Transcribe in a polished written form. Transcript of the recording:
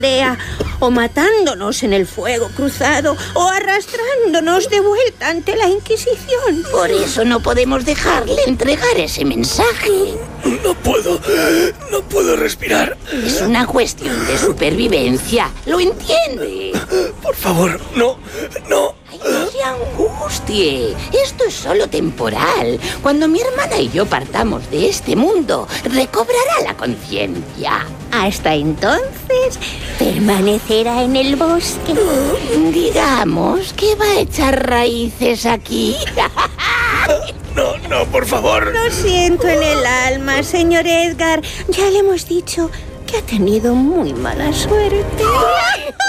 o matándonos en el fuego cruzado, o arrastrándonos de vuelta ante la Inquisición. Por eso no podemos dejarle entregar ese mensaje. No puedo respirar. Es una cuestión de supervivencia, ¿lo entiende? Por favor, no. Ay, no se angustie, esto es solo temporal. Cuando mi hermana y yo partamos de este mundo, recobrará la conciencia. Hasta entonces, permanecerá en el bosque. Digamos que va a echar raíces aquí. No, por favor. Lo siento en el alma, señor Edgar. Ya le hemos dicho que ha tenido muy mala suerte.